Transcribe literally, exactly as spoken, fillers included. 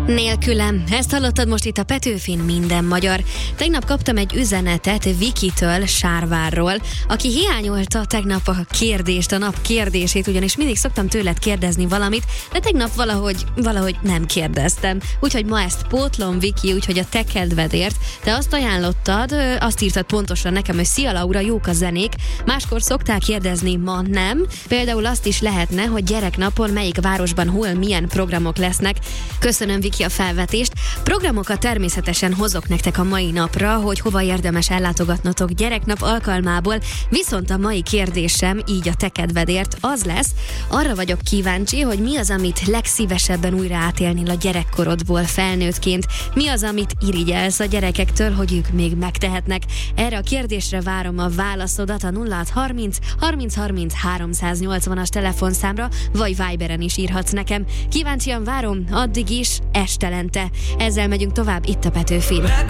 Nélkülem. Ezt hallottad most itt a Petőfin Minden Magyar. Tegnap kaptam egy üzenetet Vikitől Sárvárról, aki hiányolta tegnap a kérdést, a nap kérdését, ugyanis mindig szoktam tőled kérdezni valamit, de tegnap valahogy, valahogy nem kérdeztem. Úgyhogy ma ezt pótlom, Viki, úgyhogy a te kedvedért. Te azt ajánlottad, azt írtad pontosan nekem, hogy szia Laura, jók a zenék. Máskor szoktál kérdezni, ma nem. Például azt is lehetne, hogy gyereknapon melyik városban hol milyen programok lesznek. Köszönöm, Viki, a felvetést. Programokat természetesen hozok nektek a mai napra, hogy hova érdemes ellátogatnotok gyereknap alkalmából, viszont a mai kérdésem, így a te kedvedért, az lesz, arra vagyok kíváncsi, hogy mi az, amit legszívesebben újra átélnél a gyerekkorodból felnőttként, mi az, amit irigyelsz a gyerekektől, hogy ők még megtehetnek. Erre a kérdésre várom a válaszodat a nulla hat harminc harminc harminc háromszáznyolcvanas telefonszámra, vagy Viberen is írhatsz nekem. Kíváncsian várom, addig is estelente. Ezzel megyünk tovább itt a Petőfin.